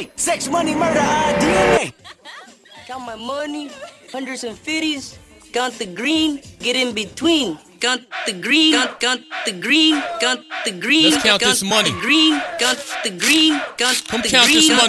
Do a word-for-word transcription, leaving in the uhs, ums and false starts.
A. Sex, money, murder, I D N A. Count my money, hundreds and fifties. Count the green, get in between. Count the green, count, count the green, count the green. Let's count count this money. The green, count the green, count Come the count green, this money.